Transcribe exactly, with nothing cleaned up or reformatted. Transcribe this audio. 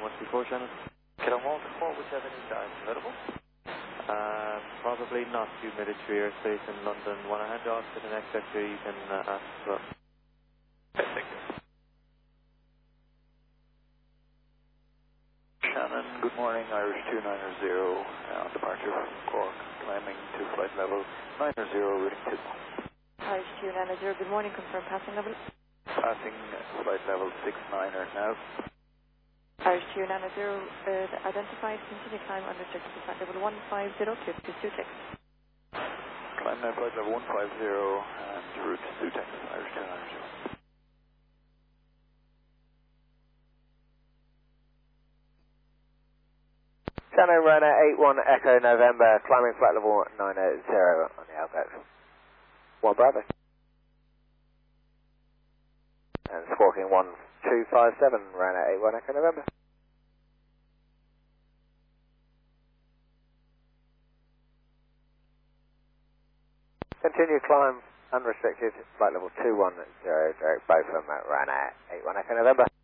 much before, Shannon? Kilo Malta four, which have any guys available? Um, probably not. You military airspace in London. Want to hand off to the next sector, you can uh, ask as well. Okay, thank you. Shannon, good morning, Irish two nine zero, uh, on departure from Cork, climbing to flight level nine zero, routing to Irish two nine zero, good morning, confirm passing level. passing flight level six niner now. Irish two nine zero, uh, identified, continue climb unrestricted to flight level one five zero, clear to Sutex. Climb now flight level one five zero and route to Sutex, Irish two nine zero. Shannon runner eight one Echo November, climbing flight level nine zero on the Alpha. one Bravo. And squawking one two five seven, runner eight one Echo November. Continue climb unrestricted, flight level two one zero, direct both from runner eight one Echo November.